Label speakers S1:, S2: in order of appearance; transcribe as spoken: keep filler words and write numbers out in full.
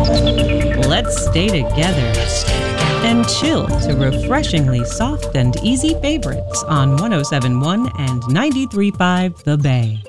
S1: Let's stay together and chill to refreshingly soft and easy favorites on one oh seven point one and ninety-three point five The Bay.